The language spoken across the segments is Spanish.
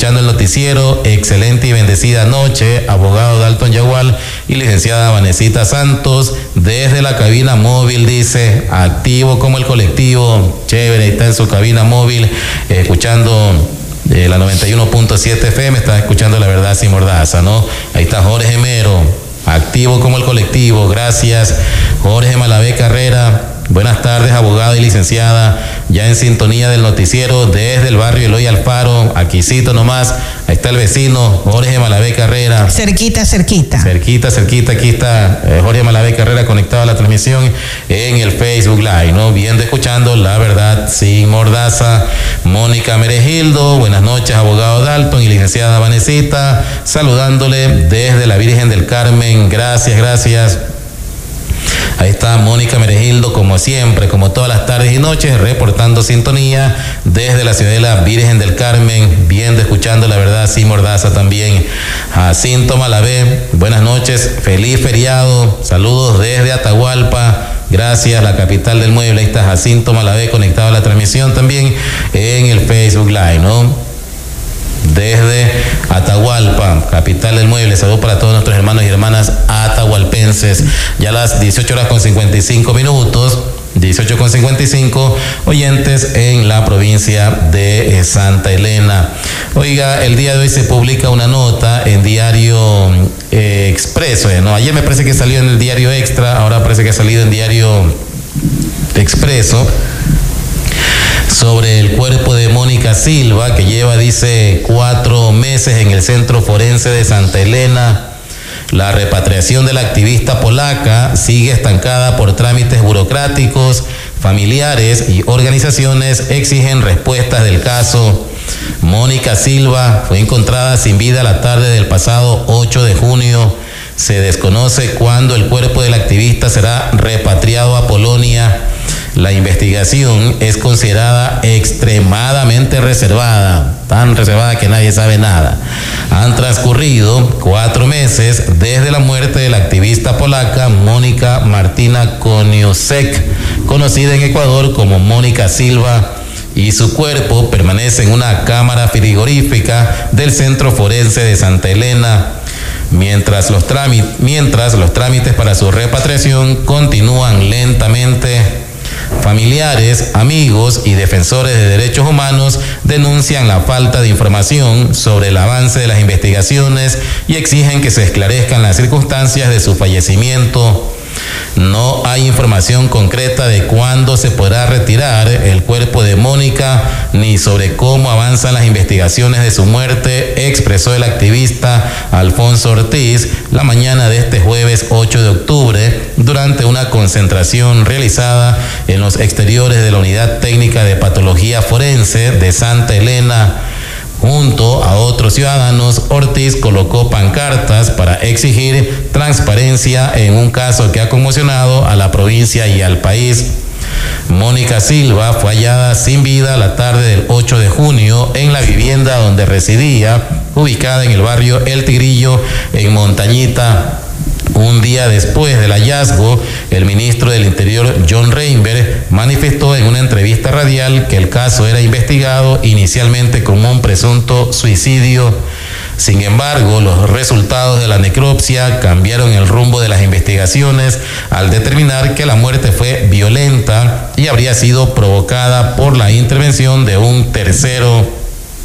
escuchando el noticiero. Excelente y bendecida noche, abogado Dalton Yagual y licenciada Vanesita Santos, desde la cabina móvil, dice, activo como el colectivo. Chévere, está en su cabina móvil, escuchando la 91.7 FM, está escuchando La Verdad Sin Mordaza, ¿no? Ahí está Jorge Mero, activo como el colectivo, gracias. Jorge Malavé Carrera, buenas tardes, abogada y licenciada, ya en sintonía del noticiero desde el barrio Eloy Alfaro, aquícito nomás, ahí está el vecino Jorge Malavé Carrera. Cerquita, aquí está Jorge Malavé Carrera conectado a la transmisión en el Facebook Live, ¿no? Viendo, escuchando La Verdad Sin Mordaza. Mónica Meregildo, buenas noches, abogado Dalton y licenciada Vanesita, saludándole desde la Virgen del Carmen, gracias. Ahí está Mónica Meregildo, como siempre, como todas las tardes y noches, reportando sintonía desde la ciudad de la Virgen del Carmen, viendo, escuchando La Verdad Sin Mordaza también. Jacinto Malavé, buenas noches, feliz feriado, saludos desde Atahualpa, gracias, la capital del mueble. Ahí está Jacinto Malavé conectado a la transmisión también en el Facebook Live, ¿no? Desde Atahualpa, capital del mueble. Saludos para todos nuestros hermanos y hermanas atahualpenses. Ya a las 18:55, 18:55, oyentes en la provincia de Santa Elena. Oiga, el día de hoy se publica una nota en Diario Expreso, ¿no? Ayer me parece que salió en el Diario Extra, ahora parece que ha salido en Diario Expreso, sobre el cuerpo de Mónica Silva, que lleva, dice, 4 meses en el Centro Forense de Santa Elena. La repatriación de la activista polaca sigue estancada por trámites burocráticos. Familiares y organizaciones exigen respuestas del caso. Mónica Silva fue encontrada sin vida la tarde del pasado 8 de junio. Se desconoce cuándo el cuerpo de la activista será repatriado a Polonia. La investigación es considerada extremadamente reservada, tan reservada que nadie sabe nada. Han transcurrido 4 meses desde la muerte de la activista polaca Mónica Martina Koniuszek, conocida en Ecuador como Mónica Silva, y su cuerpo permanece en una cámara frigorífica del Centro Forense de Santa Elena. Mientras los trámites para su repatriación continúan lentamente. Familiares, amigos y defensores de derechos humanos denuncian la falta de información sobre el avance de las investigaciones y exigen que se esclarezcan las circunstancias de su fallecimiento. No hay información concreta de cuándo se podrá retirar el cuerpo de Mónica ni sobre cómo avanzan las investigaciones de su muerte, expresó el activista Alfonso Ortiz la mañana de este jueves 8 de octubre durante una concentración realizada en los exteriores de la Unidad Técnica de Patología Forense de Santa Elena. Junto a otros ciudadanos, Ortiz colocó pancartas para exigir transparencia en un caso que ha conmocionado a la provincia y al país. Mónica Silva fue hallada sin vida la tarde del 8 de junio en la vivienda donde residía, ubicada en el barrio El Tigrillo, en Montañita. Un día después del hallazgo, el ministro del Interior, John Reinberg, manifestó en una entrevista radial que el caso era investigado inicialmente como un presunto suicidio. Sin embargo, los resultados de la necropsia cambiaron el rumbo de las investigaciones al determinar que la muerte fue violenta y habría sido provocada por la intervención de un tercero.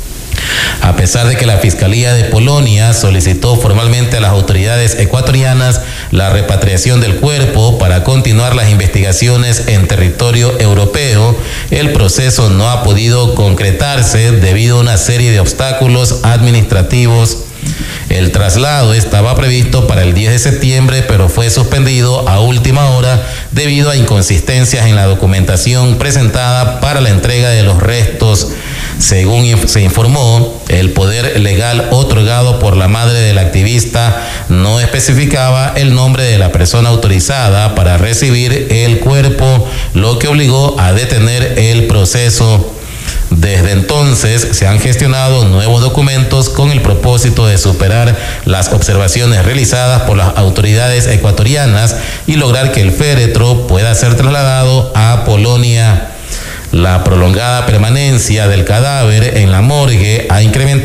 A pesar de que la Fiscalía de Polonia solicitó formalmente a las autoridades ecuatorianas la repatriación del cuerpo para continuar las investigaciones en territorio europeo, el proceso no ha podido concretarse debido a una serie de obstáculos administrativos. El traslado estaba previsto para el 10 de septiembre, pero fue suspendido a última hora debido a inconsistencias en la documentación presentada para la entrega de los restos. Según se informó, el poder legal otorgado por la madre del activista no especificaba el nombre de la persona autorizada para recibir el cuerpo, lo que obligó a detener el proceso. Desde entonces se han gestionado nuevos documentos con el propósito de superar las observaciones realizadas por las autoridades ecuatorianas y lograr que el féretro pueda ser trasladado a Polonia. La prolongada permanencia del cadáver en la morgue ha incrementado